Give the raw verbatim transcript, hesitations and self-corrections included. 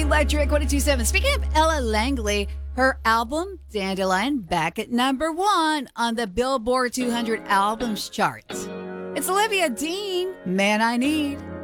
Electric one oh two point seven. Speaking of Ella Langley, her album, Dandelion, back at number one on the Billboard two hundred albums chart. It's Olivia Dean, Man I Need.